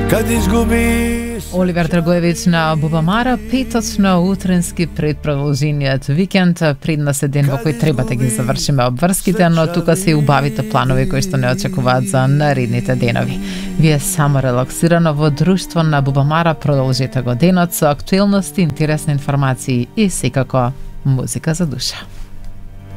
Kad izgubiš Оливер Драгоевиќ на Бубамара, петочно утренски пред продолжениот викенд, пред нас е ден во кој треба да ги завршиме обврските, но тука се и убавите планови кои што не очекуваат за наредните денови. Вие само релаксирано во друштво на Бубамара продолжете го денот со актуелности, интересни информации и секако музика за душа.